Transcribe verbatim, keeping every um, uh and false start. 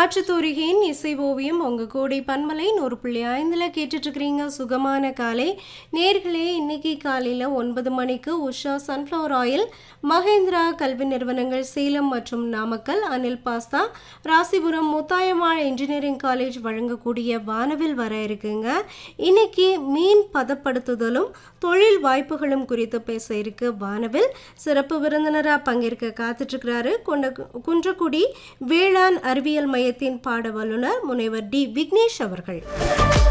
காற்று தூரிகையின் இசை ஓவியம் உங்க கோடை பன்மலை நூறு புள்ளி ஐந்துல கேட்டுட்டு இருக்கிறீங்க. சுகமான காலை நேர்களே, இன்னைக்கு காலையில ஒன்பது மணிக்கு உஷா சன்ஃப்ளவர் ஆயில், மகேந்திரா கல்வி நிறுவனங்கள் சேலம் மற்றும் Namakkal, Anil pasta, Rasipuram Muthayammal engineering college வழங்கக்கூடிய வானவில் வர இருக்குங்க. இன்னைக்கு மீன் பதப்படுத்துதலும் தொழில் வாய்ப்புகளும் குறித்து பேச இருக்கு வானவில். சிறப்பு விருந்தினராக பங்கேற்க காத்துட்டு இருக்கிறாரு குன்றக்குடி வேளாண் அறிவியல் மையத்தின் பாட வல்லுநர் முனைவர் டி விக்னேஷ் அவர்கள்.